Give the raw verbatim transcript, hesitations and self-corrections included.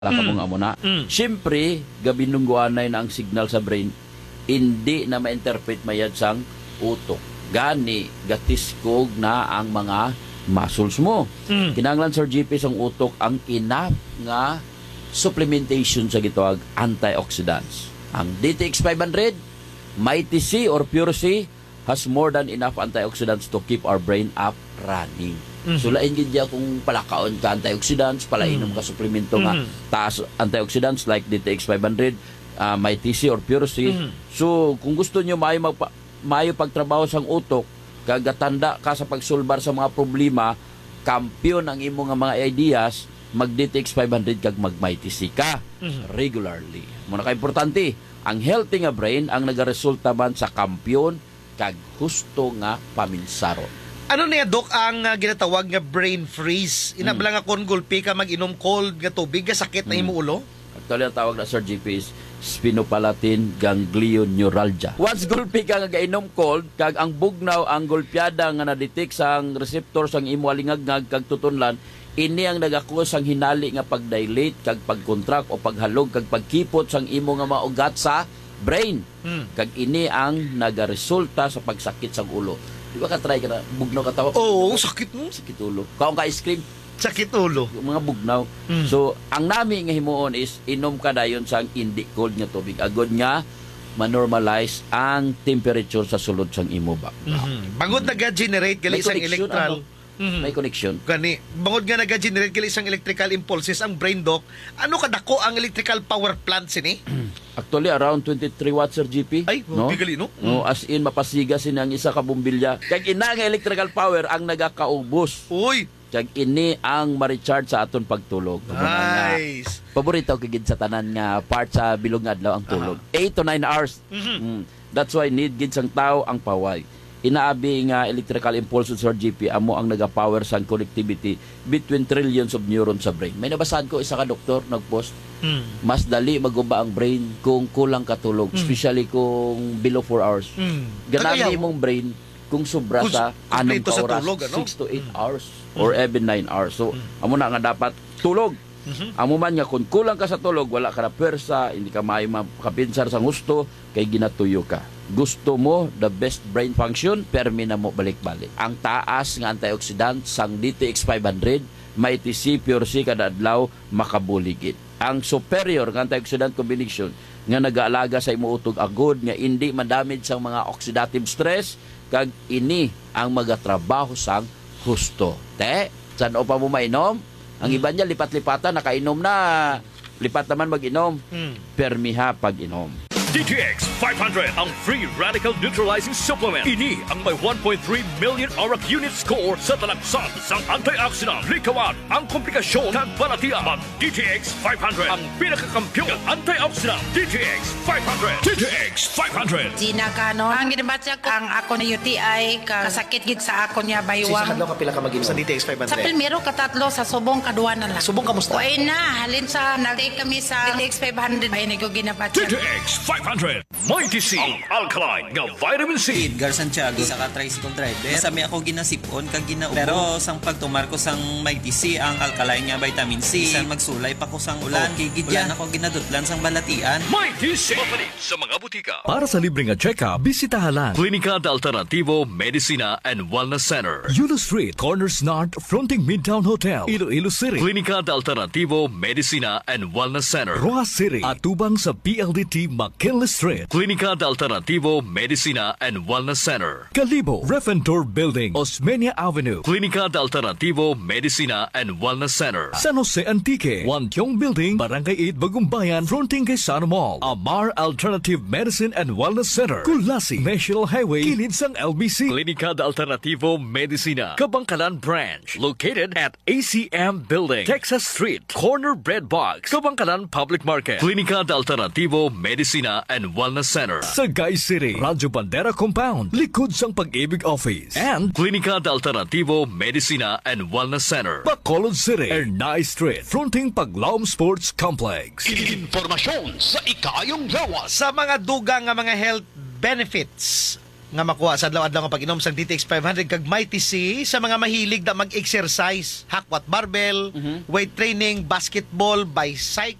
Laka mo nga muna. Mm. Siyempre, gabinungguanay na ang signal sa brain, hindi na ma-interpret mayad sang utok. Gani, gatiskog na ang mga muscles mo. Mm. Kinanglan, Sir G P, sang utok ang enough nga supplementation sa gitawag antioxidants. Ang D T X five hundred, Mighty C or Pure C, has more than enough antioxidants to keep our brain up running. Mm-hmm. So, lain gid ya kung palakaon ka antioxidants, palainom ka suplemento nga Mm-hmm. taas antioxidants like D T X five hundred, uh, Mighty C or Pure C. Mm-hmm. So, kung gusto nyo maayo, magpa, maayo pagtrabaho sang utok, kagatanda ka sa pagsulbar sa mga problema, kampiyon ang imo nga mga ideas, mag D T X five hundred kag mag Mighty C ka Mm-hmm. regularly. Muna ka importante, ang healthy nga brain ang nagaresulta man sa kampiyon kag husto nga paminsaron. Ano niya, Dok, ang uh, ginatawag nga brain freeze? Inabala nga kung gulpi ka mag-inom cold nga tubig, nga sakit na imo ulo? Actually, ang tawag na Sir G P is sphenopalatine ganglioneuralgia. Once gulpi ka nga gainom cold, kag ang bugnaw, ang gulpyada nga na-detect sa ang receptor sang imo alingagngag kag tutunlan, ini ang nagakos ang hinali nga pag-dilate kag pag-contract o paghalog kag pagkipot sang imo nga maugat sa brain. Hmm. Kag ini ang nagaresulta sa pagsakit sang ulo. Di ba ka-try ka na, bugnaw ka tawa? Oo, sakit mo. Sakit ulo. Kaong ka-ice cream, Sakit ulo. yung mga bugnaw. Mm. So, ang nami nga himuon is inom ka dayon sa hindi cold nga tubig. Agod nga ma-normalize ang temperature sa sulod sang imo ba. Mm-hmm. Bangod nag-generate gali May isang connection, electral. ano? Mhm. May connection. Gani, bangod nga nag-generate gali isang electrical impulses ang brain, Doc. Ano kadako ang electrical power plant sini? Actually, around twenty-three watts, Sir G P. Ay, no? bigali, no? No, as in, mapasiga sin ang isa ka bumbilya. Kag ina nga electrical power ang nagakaubos. Uy, Kag ini ang ma-recharge sa aton pagtulog. Nga, nice. paborito kagid sa tanan nga part sa bilog nga adlaw ang tulog. eight to nine hours. Mhm. Mm. That's why need gid sang tao ang paway. Inaabi nga electrical impulses, Sir G P, amo ang nagapower sang connectivity between trillions of neurons sa brain. May nabasahan ko isa ka doktor nagpost, Mm. mas dali maguba ang brain kung kulang katulog, especially kung below four hours. Mm. Ganami Kagayaw. mong brain kung sobra Kung sa anong kumpleto ka sa oras, tulog, ano? six to eight hours or even nine hours. So, amo na nga dapat tulog. Mhm. Amo man nga kung kulang ka sa tulog, wala ka na pwersa, hindi ka maayo makapinsar sa gusto, kay ginatuyo ka. Gusto mo the best brain function, permi na mo balik-balik. Ang taas nga antioxidant sang D T X five hundred, Mighty C, Pure C kada adlaw makabuligid. Ang superior nga antioxidant combination nga nagaalaga sa imo utog agod nga hindi madamage sang mga oxidative stress kag ini ang magatrabaho sang husto. Te, saan o pa mo mainom? Ang iba niya lipat-lipatan, nakainom na, lipat naman mag-inom. Mm. Permiha pag-inom. D T X five hundred, ang free radical neutralizing supplement. Ini ang may one point three million auric unit score sa talagsan sang antioxidant. Likawan ang komplikasyon kag balatian. Mag D T X five hundred, ang pinakakampiyon ng antioxidant. D T X five hundred. D T X five hundred. Gina Cano. Ang ginabatsa ko, ang ako na U T I, kasakit gid sa ako niya Sa baywang. kadlaw ka pila ka mag Sa D T X five Sa hundred. Pilmero, katatlo, sa subong, kaduwa na lang. Subong kamusta? Uy na, halin sa, nag-take kami sa D T X five hundred. Ay, nag ginabatsa. D T X five hundred. Mighty C, ang alkaline nga vitamin C. Edgar Santiago sa ka-tricycle driver. Sami ako ginasipon kag ginaubo. Pero sang pagtumar ko sang Mighty C ang alkaline nga vitamin C. Bisan magsulay pa ko sang ulan. Oh, kigidya. Ulan ako ginadutlan sang balatian. Mighty C. Mapalit sa mga butika. Para sa libreng check-up, bisitahan lang Klinika de Alternativo Medicina and Wellness Center. Yulo Street, Corners North, fronting Midtown Hotel, Iloilo City. Klinika de Alternativo Medicina and Wellness Center. Roa City, atubang sa P L D T McKinley Street. Klinika de Alternativo Medicina and Wellness Center. Kalibo, Refentor Building, Osmeña Avenue. Klinika de Alternativo Medicina and Wellness Center. San Jose Antique, Wantiong Building, Barangay eight, Bagumbayan, fronting kay Sana Mall. Amar Alternative Medicine and Wellness Center. Kulasi, National Highway, kilid sang L B C. Klinika de Alternativo Medicina, Kabangkalan Branch, located at A C M Building, Texas Street, Corner Bread Box, Kabangkalan Public Market. Klinika de Alternativo Medicina and Wellness Center. Sagay City, Radyo Bandera Compound, likod sang Pag-ibig Office. And Klinika de Alternativo Medicina and Wellness Center. Bacolod City, Ernay Street, fronting Paglaom Sports Complex. Informasyon sa ikayong lawas. Sa mga dugang nga mga health benefits nga makuha sa adlaw-adlaw nga pag-inom sang D T X five hundred kag Mighty C sa mga mahilig na mag-exercise, hakwat barbell, weight training, basketball, bicycle,